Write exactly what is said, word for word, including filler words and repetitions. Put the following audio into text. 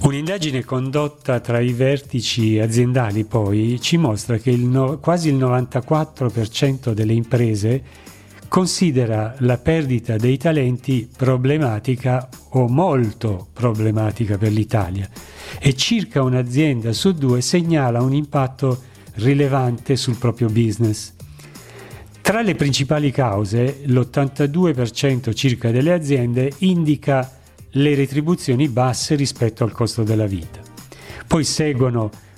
Un'indagine condotta tra i vertici aziendali poi ci mostra che il no, quasi il novantaquattro per cento delle imprese considera la perdita dei talenti problematica o molto problematica per l'Italia e circa un'azienda su due segnala un impatto rilevante sul proprio business. Tra le principali cause, l'ottantadue per cento circa delle aziende indica le retribuzioni basse rispetto al costo della vita. Poi seguono